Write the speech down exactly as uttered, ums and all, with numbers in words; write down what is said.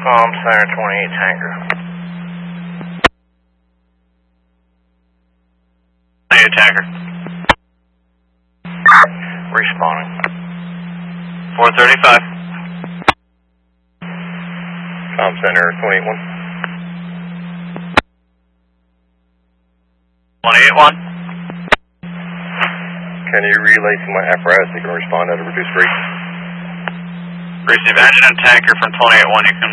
Calm Center twenty-eight Tanker. twenty-eight Tanker. Responding. four thirty-five. Calm Center twenty-eight one. twenty-eight one. Can you relay to my apparatus that can respond at a reduced rate? Receive engine and tanker from twenty-eight one. You can